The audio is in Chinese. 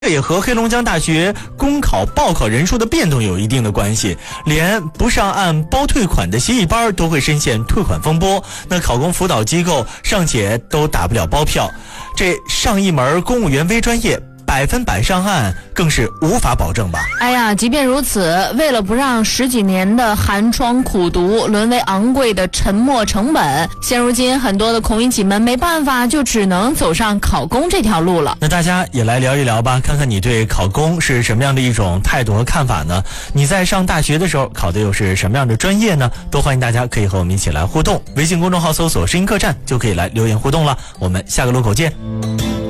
这也和黑龙江大学公考报考人数的变动有一定的关系，连不上岸包退款的协议班都会深陷退款风波，那考公辅导机构尚且都打不了包票，这上一门公务员微专业100%上岸更是无法保证吧。 哎呀，即便如此，为了不让10几年的寒窗苦读沦为昂贵的沉没成本，现如今很多的孔乙己们没办法，就只能走上考公这条路了。 那大家也来聊一聊吧，看看你对考公是什么样的一种态度和看法呢？你在上大学的时候考的又是什么样的专业呢？都欢迎大家可以和我们一起来互动，微信公众号搜索声音客栈就可以来留言互动了。我们下个路口见。